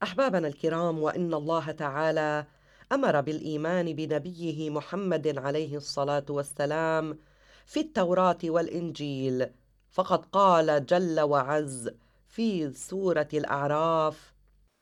أحبابنا الكرام، وإن الله تعالى أمر بالإيمان بنبيه محمد عليه الصلاة والسلام في التوراة والإنجيل، فقد قال جل وعز في سورة الأعراف: